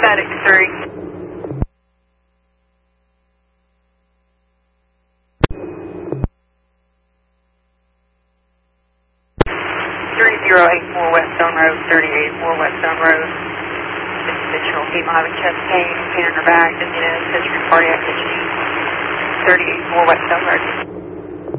Static 3. 3084 Weststone Road, 384 Weststone Road. This individual female having chest pain, pain in her back, dizziness, history of cardiac issues. 384 Weststone Road.